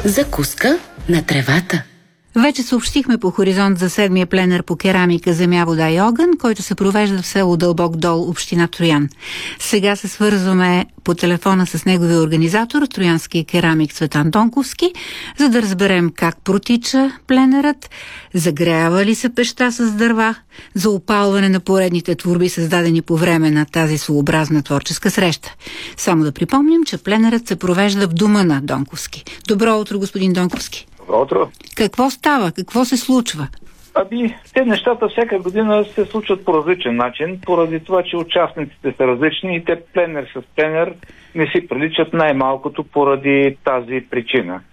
Закуска на тревата. Вече съобщихме по Хоризонт за 7-я пленер по керамика, земя, вода и огън, който се провежда в село Дълбок дол, община Троян. Сега се свързваме по телефона с неговия организатор, троянския керамик Цветан Донковски, за да разберем как протича пленерът, загрява ли се пеща с дърва за опалване на поредните творби, създадени по време на тази своеобразна творческа среща. Само да припомним, че пленерът се провежда в дома на Донковски. Добро утро, господин Донковски. Добро утро. Какво става? Какво се случва? Те нещата всяка година се случват по различен начин, поради това, че участниците са различни и те пленер с пленер не си приличат най-малкото поради тази причина.